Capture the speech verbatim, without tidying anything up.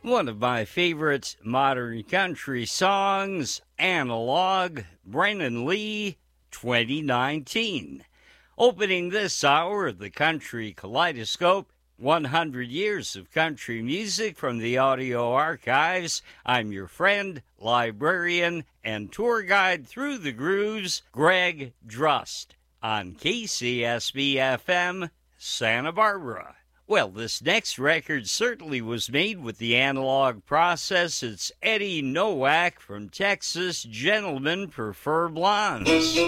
One of my favorite modern country songs, Analog, Brennan Lee, twenty nineteen. Opening this hour of the Country Kaleidoscope, one hundred years of country music from the audio archives. I'm your friend, librarian, and tour guide through the grooves, Greg Drust, on K C S B F M, Santa Barbara. Well, this next record certainly was made with the analog process. It's Eddie Nowak from Texas. Gentlemen Prefer Blondes.